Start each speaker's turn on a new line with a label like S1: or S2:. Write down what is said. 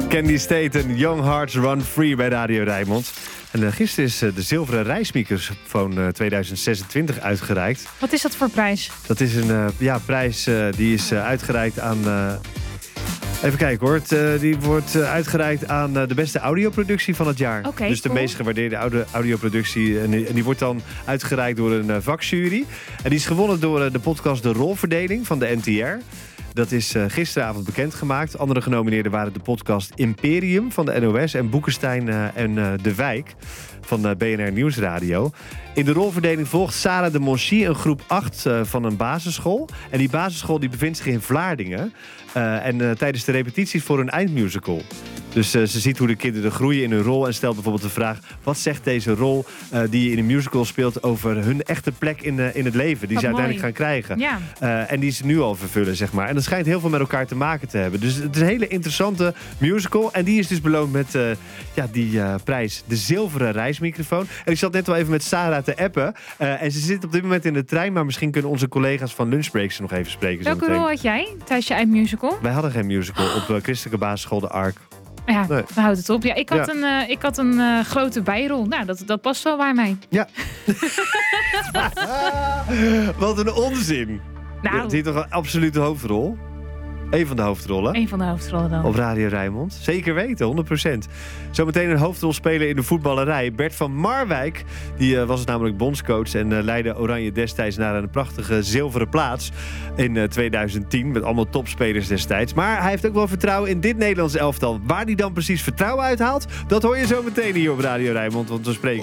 S1: Candy State en Young Hearts Run Free bij Radio Rijnmond. En gisteren is de zilveren reismicrofoon 2026 uitgereikt.
S2: Wat is dat voor prijs?
S1: Dat is een prijs die is uitgereikt aan... Even kijken hoor. Die wordt uitgereikt aan de beste audioproductie van het jaar.
S2: Okay,
S1: dus de meest gewaardeerde audioproductie. En die wordt dan uitgereikt door een vakjury. En die is gewonnen door de podcast De Rolverdeling van de NTR. Dat is gisteravond bekendgemaakt. Andere genomineerden waren de podcast Imperium van de NOS... en Boekenstein en De Wijk van BNR Nieuwsradio. In de rolverdeling volgt Sarah de Monchy, een groep 8 van een basisschool. En die basisschool die bevindt zich in Vlaardingen. Tijdens de repetities voor een eindmusical. Dus ze ziet hoe de kinderen groeien in hun rol... en stelt bijvoorbeeld de vraag... wat zegt deze rol die je in een musical speelt... over hun echte plek in het leven... die
S2: wat
S1: ze uiteindelijk
S2: mooi.
S1: gaan krijgen.
S2: Ja.
S1: En die ze nu al vervullen, zeg maar. En dat schijnt heel veel met elkaar te maken te hebben. Dus het is een hele interessante musical. En die is dus beloond met die prijs. De zilveren reismicrofoon. En ik zat net wel even met Sarah te appen. En ze zit op dit moment in de trein... maar misschien kunnen onze collega's van Lunchbreaks nog even spreken.
S2: Welke rol had jij tijdens je eindmusical?
S1: Wij hadden geen musical op christelijke basisschool De Ark.
S2: Ja,
S1: Nee.
S2: dan houdt het op. Ja, ik had een grote bijrol. Nou, dat past wel bij mij.
S1: Ja. Wat een onzin.
S2: Nou,
S1: Het is toch een absolute hoofdrol? Eén van de hoofdrollen.
S2: een van de hoofdrollen dan.
S1: Op Radio Rijnmond. Zeker weten, 100%. Zometeen een hoofdrolspeler in de voetballerij. Bert van Marwijk. Die was namelijk bondscoach en leidde Oranje destijds naar een prachtige zilveren plaats. In 2010 met allemaal topspelers destijds. Maar hij heeft ook wel vertrouwen in dit Nederlands elftal. Waar hij dan precies vertrouwen uithaalt, dat hoor je zo meteen hier op Radio Rijnmond. Want we spreken